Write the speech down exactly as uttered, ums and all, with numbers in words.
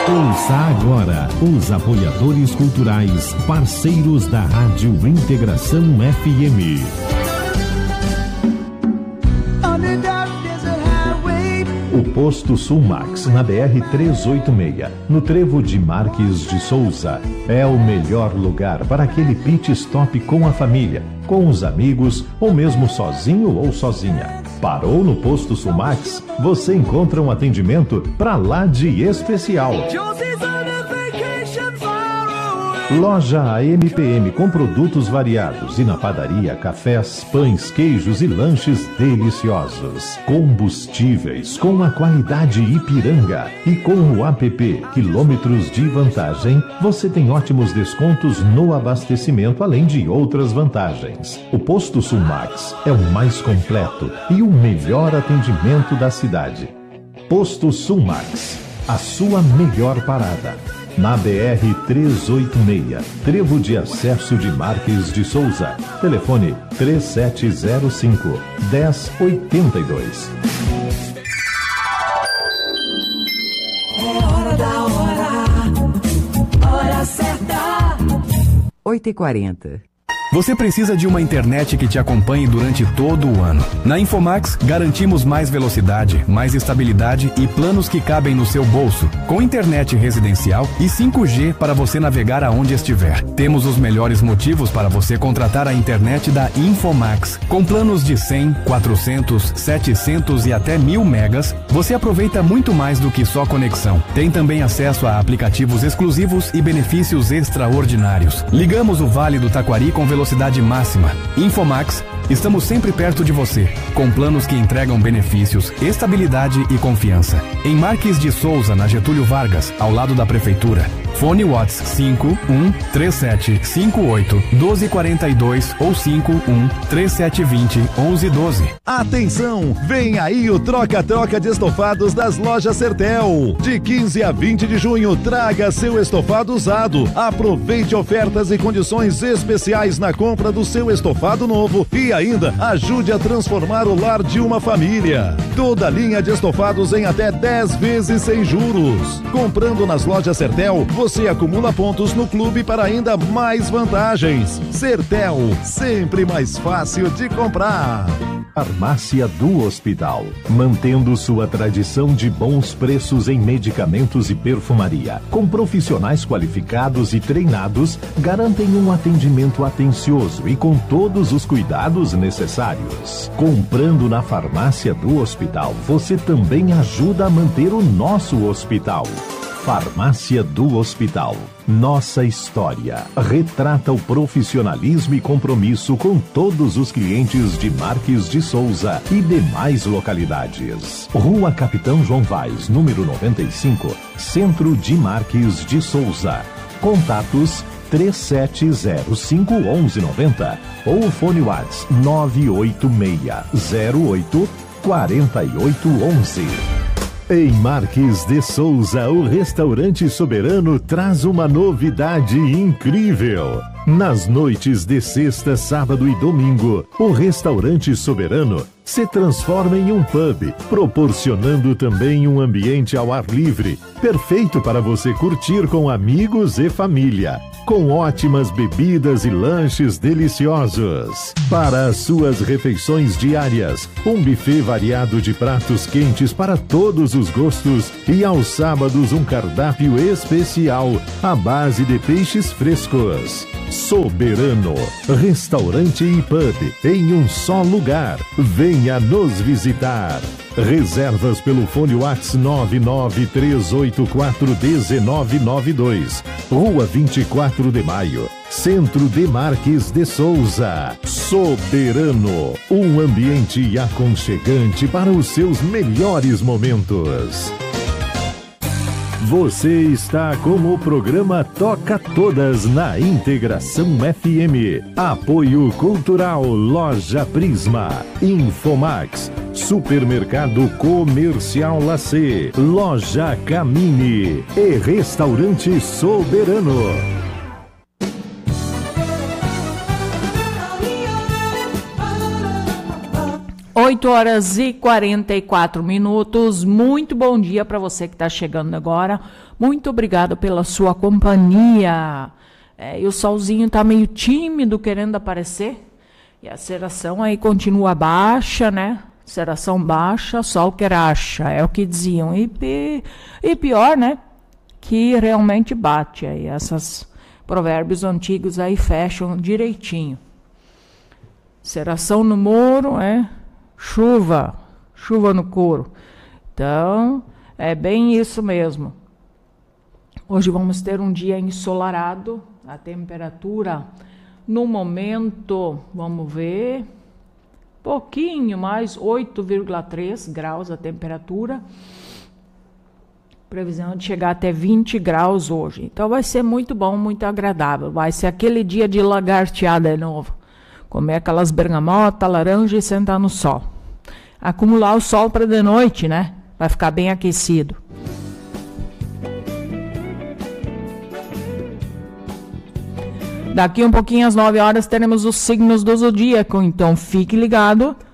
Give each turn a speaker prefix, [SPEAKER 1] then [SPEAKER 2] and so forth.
[SPEAKER 1] Ouça agora os apoiadores culturais, parceiros da Rádio Integração F M. O posto Sulmax, na B R trezentos e oitenta e seis, no trevo de Marques de Souza, é o melhor lugar para aquele pit stop com a família, com os amigos, ou mesmo sozinho ou sozinha. Parou no posto Sulmax? Você encontra um atendimento pra lá de especial. Loja A M P M com produtos variados e na padaria, cafés, pães, queijos e lanches deliciosos. Combustíveis com a qualidade Ipiranga e com o app Quilômetros de Vantagem, você tem ótimos descontos no abastecimento, além de outras vantagens. O posto Sulmax é o mais completo e o melhor atendimento da cidade. Posto Sulmax, a sua melhor parada. Na B R trezentos e oitenta e seis, trevo de acesso de Marques de Souza. Telefone três sete zero cinco, um zero oito dois.
[SPEAKER 2] É hora da hora, hora certa.
[SPEAKER 3] oito e quarenta.
[SPEAKER 4] Você precisa de uma internet que te acompanhe durante todo o ano. Na Infomax, garantimos mais velocidade, mais estabilidade e planos que cabem no seu bolso, com internet residencial e cinco G para você navegar aonde estiver. Temos os melhores motivos para você contratar a internet da Infomax. Com planos de cem, quatrocentos, setecentos e até mil megas, você aproveita muito mais do que só conexão. Tem também acesso a aplicativos exclusivos e benefícios extraordinários. Ligamos o Vale do Taquari com velocidade velocidade máxima. Infomax, estamos sempre perto de você, com planos que entregam benefícios, estabilidade e confiança. Em Marques de Souza, na Getúlio Vargas, ao lado da Prefeitura. Fone WhatsApp cinco um três sete cinco oito um dois quatro dois ou cinco um três sete dois zero um um um dois.
[SPEAKER 5] Atenção, vem aí o troca-troca de estofados das lojas Sertel. De quinze a vinte de junho, traga seu estofado usado. Aproveite ofertas e condições especiais na compra do seu estofado novo e ainda ajude a transformar o lar de uma família. Toda linha de estofados em até dez vezes sem juros. Comprando nas lojas Sertel, você acumula pontos no clube para ainda mais vantagens. Sertel, sempre mais fácil de comprar.
[SPEAKER 1] Farmácia do Hospital, mantendo sua tradição de bons preços em medicamentos e perfumaria, com profissionais qualificados e treinados, garantem um atendimento atencioso e com todos os cuidados necessários. Comprando na Farmácia do Hospital, você também ajuda a manter o nosso hospital. Farmácia do Hospital. Nossa história retrata o profissionalismo e compromisso com todos os clientes de Marques de Souza e demais localidades. Rua Capitão João Vaz, número noventa e cinco, Centro de Marques de Souza. Contatos três sete zero cinco um um nove zero ou fone WhatsApp nove oito seis zero oito quatro oito um um. Em Marques de Souza, o Restaurante Soberano traz uma novidade incrível. Nas noites de sexta, sábado e domingo, o Restaurante Soberano se transforma em um pub, proporcionando também um ambiente ao ar livre, perfeito para você curtir com amigos e família, com ótimas bebidas e lanches deliciosos. Para as suas refeições diárias, um buffet variado de pratos quentes para todos os gostos e aos sábados um cardápio especial à base de peixes frescos. Soberano, restaurante e pub em um só lugar. Venha nos visitar. Reservas pelo fone WhatsApp nove nove três oito quatro um nove nove dois. Rua vinte e quatro de maio, Centro de Marques de Souza. Soberano, um ambiente aconchegante para os seus melhores momentos. Você está com o programa Toca Todas na Integração F M. Apoio Cultural Loja Prisma, Infomax, Supermercado Comercial Lacê, Loja Camini e Restaurante Soberano.
[SPEAKER 6] oito oito horas e quarenta e quatro minutos. Muito bom dia para você que está chegando agora. Muito obrigado pela sua companhia. É, e o solzinho está meio tímido, querendo aparecer. E a seração aí continua baixa, né? Seração baixa, sol que racha, é o que diziam. E, e pior, né? Que realmente bate aí. Esses provérbios antigos aí fecham direitinho. Seração no muro, é chuva, chuva no couro. Então, é bem isso mesmo. Hoje vamos ter um dia ensolarado, a temperatura no momento, vamos ver, pouquinho mais, oito vírgula três graus a temperatura. Previsão de chegar até vinte graus hoje. Então vai ser muito bom, muito agradável. Vai ser aquele dia de lagarteada de novo. Comer aquelas bergamota, laranja e sentar no sol. Acumular o sol para de noite, né? Vai ficar bem aquecido. Daqui um pouquinho às nove horas teremos os signos do zodíaco. Então fique ligado